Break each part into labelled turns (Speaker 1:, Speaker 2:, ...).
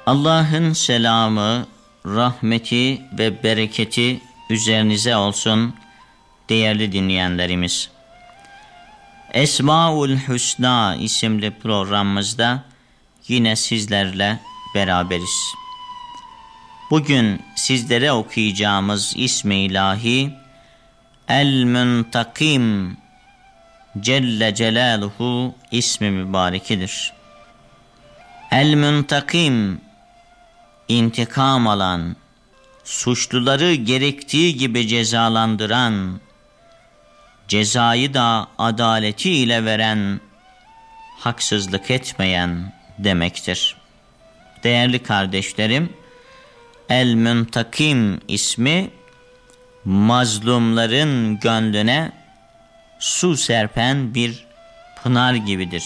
Speaker 1: Allah'ın selamı, rahmeti ve bereketi üzerinize olsun değerli dinleyenlerimiz. Esmaül Hüsna isimli programımızda yine sizlerle beraberiz. Bugün sizlere okuyacağımız ismi ilahi El-Müntakim Celle Celaluhu ismi mübarekidir. El-Müntakim, intikam alan, suçluları gerektiği gibi cezalandıran, cezayı da adaletiyle veren, haksızlık etmeyen demektir. Değerli kardeşlerim, El-Müntakim ismi mazlumların gönlüne su serpen bir pınar gibidir.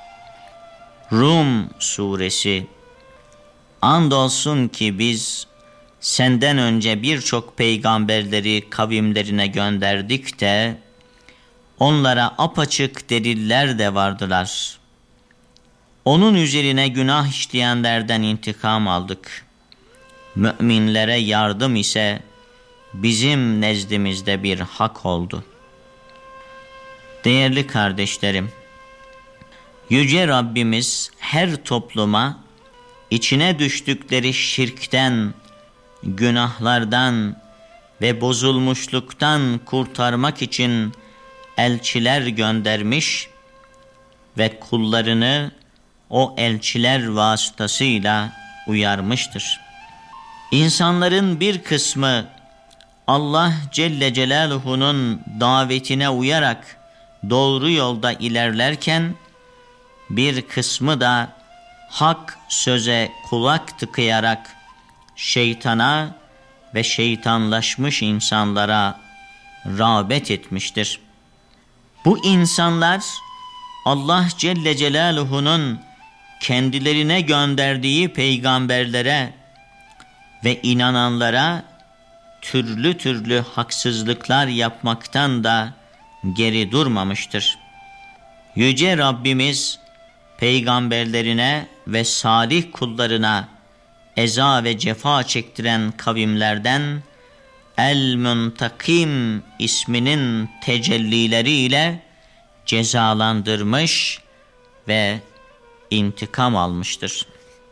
Speaker 1: Rum suresi: Andolsun ki biz senden önce birçok peygamberleri kavimlerine gönderdik de onlara apaçık deliller de vardılar. Onun üzerine günah işleyenlerden intikam aldık. Müminlere yardım ise bizim nezdimizde bir hak oldu. Değerli kardeşlerim, Yüce Rabbimiz her topluma içine düştükleri şirkten, günahlardan ve bozulmuşluktan kurtarmak için elçiler göndermiş ve kullarını o elçiler vasıtasıyla uyarmıştır. İnsanların bir kısmı Allah Celle Celaluhu'nun davetine uyarak doğru yolda ilerlerken, bir kısmı da hak söze kulak tıkayarak şeytana ve şeytanlaşmış insanlara rağbet etmiştir. Bu insanlar Allah Celle Celaluhu'nun kendilerine gönderdiği peygamberlere ve inananlara türlü türlü haksızlıklar yapmaktan da geri durmamıştır. Yüce Rabbimiz peygamberlerine ve salih kullarına eza ve cefa çektiren kavimlerden El-Müntakim isminin tecellileriyle cezalandırmış ve intikam almıştır.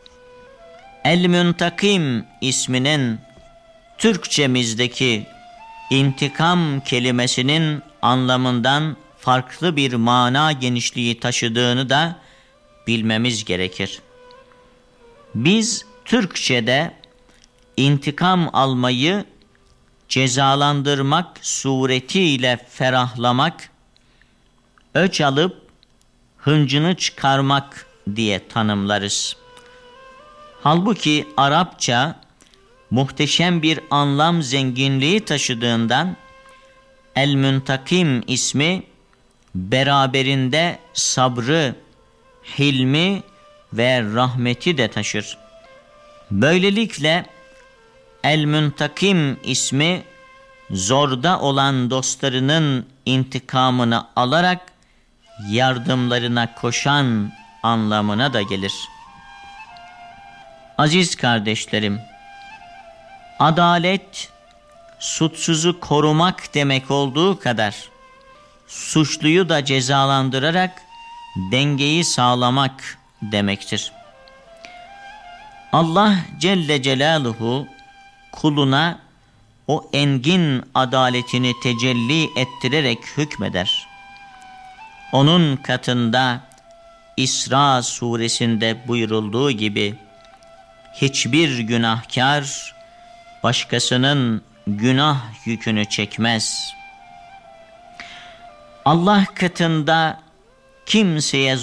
Speaker 1: El-Müntakim isminin Türkçemizdeki intikam kelimesinin anlamından farklı bir mana genişliği taşıdığını da bilmemiz gerekir. Biz Türkçe'de intikam almayı cezalandırmak suretiyle ferahlamak, öç alıp hıncını çıkarmak diye tanımlarız. Halbuki Arapça muhteşem bir anlam zenginliği taşıdığından El-Müntakim ismi beraberinde sabrı, hilmi ve rahmeti de taşır. Böylelikle El-Müntakim ismi zorda olan dostlarının intikamını alarak yardımlarına koşan anlamına da gelir. Aziz kardeşlerim, adalet suçsuzu korumak demek olduğu kadar suçluyu da cezalandırarak dengeyi sağlamak demektir. Allah Celle Celaluhu kuluna o engin adaletini tecelli ettirerek hükmeder. Onun katında İsra suresinde buyurulduğu gibi hiçbir günahkar başkasının günah yükünü çekmez. Allah katında kimseye